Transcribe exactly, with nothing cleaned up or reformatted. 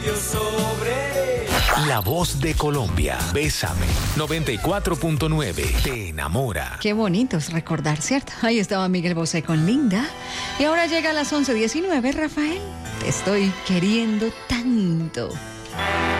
Dios sobre él. La voz de Colombia. Bésame. noventa y cuatro punto nueve. Te enamora. Qué bonito es recordar, ¿cierto? Ahí estaba Miguel Bosé con Linda. Y ahora llega a las once diecinueve, Rafael. Te estoy queriendo tanto.